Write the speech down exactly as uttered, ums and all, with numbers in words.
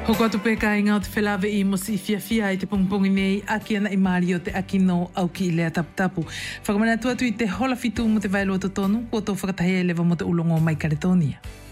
Hoko atu peka i ngau te whelawe i mo si fia fia i te pongpongi nei aki ana i maari o te aki no au ki i lea tapu tapu. Whakamana atu atu i te hola fitu mo te vailo o tonu, kua tō whakatahia e lewa mo te ulongo mai Karetonia.